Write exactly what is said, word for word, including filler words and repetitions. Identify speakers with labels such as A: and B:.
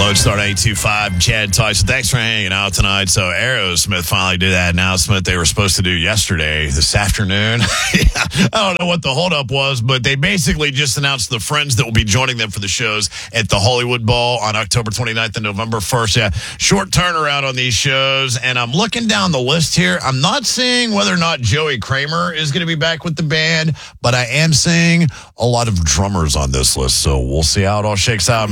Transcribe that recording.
A: Lone Star eight two five, Chad Tyson. Thanks for hanging out tonight. So Aerosmith finally did that announcement they were supposed to do yesterday, this afternoon. yeah, I don't know what the holdup was, but they basically just announced the friends that will be joining them for the shows at the Hollywood Bowl on October twenty-ninth and November first. Yeah, short turnaround on these shows. And I'm looking down the list here. I'm not seeing whether or not Joey Kramer is going to be back with the band, but I am seeing a lot of drummers on this list. So we'll see how it all shakes out.